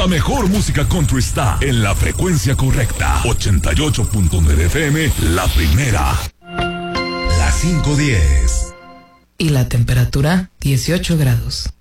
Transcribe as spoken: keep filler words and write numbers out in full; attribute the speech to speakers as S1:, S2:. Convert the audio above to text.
S1: mejor música country está en la frecuencia correcta. ochenta y ocho punto nueve F M, la primera. Las cinco diez.
S2: Y la temperatura, dieciocho grados.